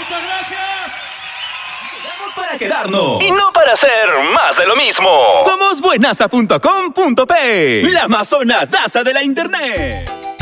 Muchas gracias. Llegamos para quedarnos. Y no para hacer más de lo mismo. Somos buenaza.com.p, la amazonadaza de la internet.